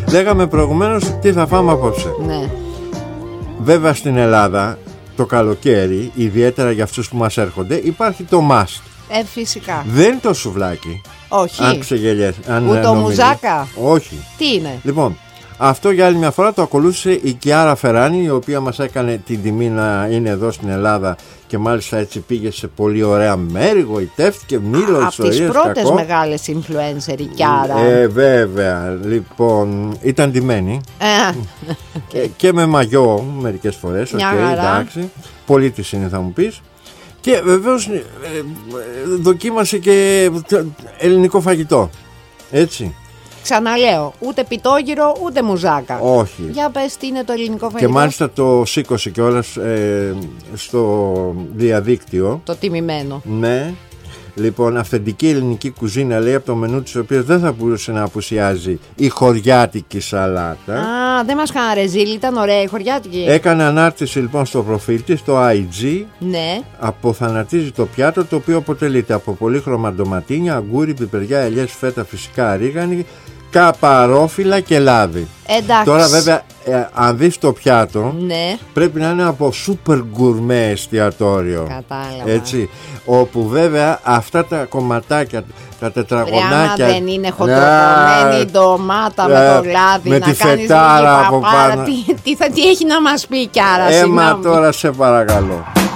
Λέγαμε προηγουμένως τι θα φάμε απόψε. Ναι. Βέβαια στην Ελλάδα το καλοκαίρι, ιδιαίτερα για αυτούς που μας έρχονται, υπάρχει το must. Φυσικά. Δεν είναι το σουβλάκι. Όχι. Αν ξεγελιές. Ούτε μουζάκα. Όχι. Τι είναι? Λοιπόν, αυτό για άλλη μια φορά το ακολούθησε η Κιάρα Φεράνη, η οποία μας έκανε την τιμή να είναι εδώ στην Ελλάδα και μάλιστα έτσι πήγε σε πολύ ωραία μέρη, γοητεύτηκε, μήλο, από τις πρώτες μεγάλες influencer η Κιάρα. Βέβαια, λοιπόν, ήταν ντυμένη και με μαγιό μερικές φορές. Εντάξει, πολύ της είναι θα μου πεις. Και βεβαίως δοκίμασε και ελληνικό φαγητό. Έτσι. Ξαναλέω, ούτε πιτόγυρο ούτε μουζάκα. Όχι. Για πες τι είναι το ελληνικό φαγητό. Και μάλιστα το σήκωσε κιόλας στο διαδίκτυο. Το τιμημένο. Ναι. Λοιπόν, αυθεντική ελληνική κουζίνα, λέει, από το μενού της οποίας δεν θα μπορούσε να απουσιάζει η χωριάτικη σαλάτα. Α, δεν μας κάνανε ρεζίλ, ήταν ωραία η χωριάτικη. Έκανε ανάρτηση λοιπόν στο προφίλ της, στο IG. Ναι. Αποθανατίζει το πιάτο, το οποίο αποτελείται από πολύχρωμα ντοματίνια, αγκούρι, πιπεριά, ελιές, φέτα, φυσικά ρίγανη, καπαρόφυλλα και λάδι. Εντάξει. Τώρα βέβαια αν δεις το πιάτο, ναι, πρέπει να είναι από σούπερ γκουρμέ εστιατόριο. Κατάλαβα. Έτσι, όπου βέβαια αυτά τα κομματάκια, τα τετραγωνάκια, δεν είναι χοντροκομμένη ντομάτα με το λάδι, με να τη κάνεις φετάρα από πάνω. Τι έχει να μας πει Κιάρα? Τώρα σε παρακαλώ.